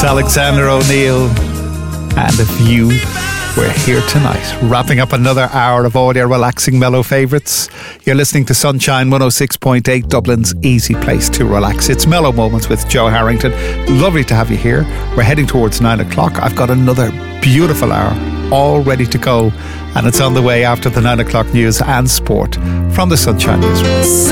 Alexander O'Neill and A View. We're here tonight, wrapping up another hour of all your relaxing mellow favourites. You're listening to Sunshine 106.8, Dublin's easy place to relax. It's Mellow Moments with Joe Harrington. Lovely to have you here. We're heading towards 9 o'clock. I've got another beautiful hour all ready to go, and it's on the way after the 9 o'clock news and sport from the Sunshine Newsroom.